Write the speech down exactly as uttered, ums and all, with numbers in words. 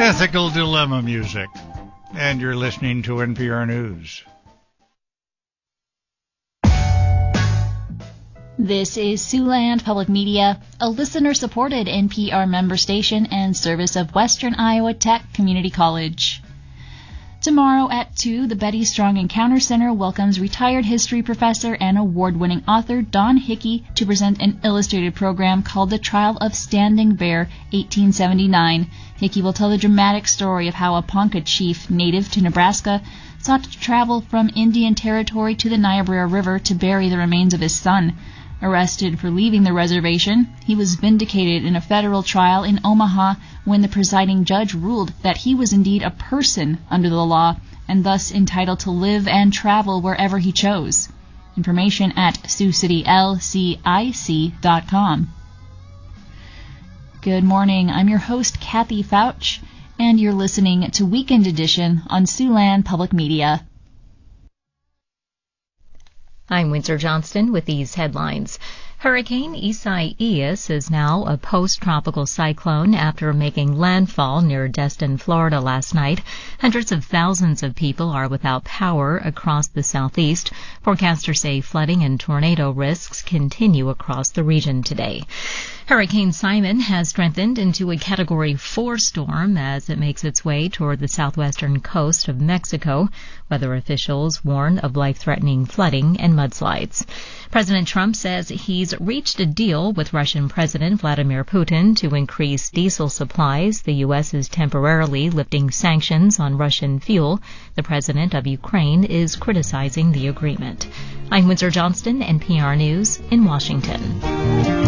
Ethical Dilemma music. And you're listening to N P R News. This is Siouxland Public Media, a listener-supported N P R member station and service of Western Iowa Tech Community College. Tomorrow at two, the Betty Strong Encounter Center welcomes retired history professor and award-winning author Don Hickey to present an illustrated program called The Trial of Standing Bear, eighteen seventy-nine. Hickey will tell the dramatic story of how a Ponca chief native to Nebraska sought to travel from Indian Territory to the Niobrara River to bury the remains of his son. Arrested for leaving the reservation, he was vindicated in a federal trial in Omaha when the presiding judge ruled that he was indeed a person under the law and thus entitled to live and travel wherever he chose. Information at sioux city l c i c dot com. Good morning. I'm your host, Kathy Fouch, and you're listening to Weekend Edition on Siouxland Public Media. I'm Windsor Johnston with these headlines. Hurricane Isaias is now a post-tropical cyclone after making landfall near Destin, Florida last night. Hundreds of thousands of people are without power across the southeast. Forecasters say flooding and tornado risks continue across the region today. Hurricane Simon has strengthened into a Category four storm as it makes its way toward the southwestern coast of Mexico. Weather officials warn of life-threatening flooding and mudslides. President Trump says he's reached a deal with Russian President Vladimir Putin to increase diesel supplies. The U S is temporarily lifting sanctions on Russian fuel. The president of Ukraine is criticizing the agreement. I'm Windsor Johnston, N P R News in Washington.